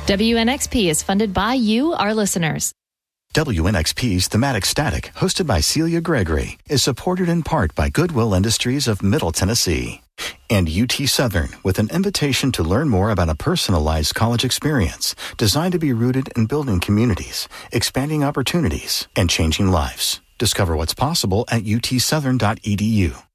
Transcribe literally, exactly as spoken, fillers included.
W N X P is funded by you, our listeners. W N X P's Thematic Static, hosted by Celia Gregory, is supported in part by Goodwill Industries of Middle Tennessee and U T Southern, with an invitation to learn more about a personalized college experience designed to be rooted in building communities, expanding opportunities, and changing lives. Discover what's possible at U T southern dot E D U.